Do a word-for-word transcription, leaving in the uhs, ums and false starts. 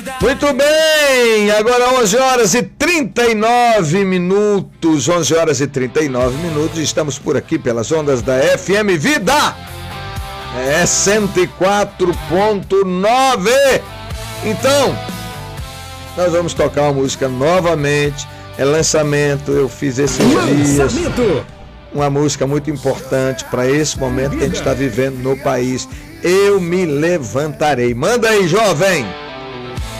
Muito bem, agora onze horas e trinta e nove minutos, onze horas e trinta e nove minutos, estamos por aqui pelas ondas da F M Vida, é cento e quatro ponto nove. Então, nós vamos tocar uma música novamente, é lançamento, eu fiz esses dias, uma música muito importante para esse momento que a gente está vivendo no país. Eu me levantarei. Manda aí, jovem!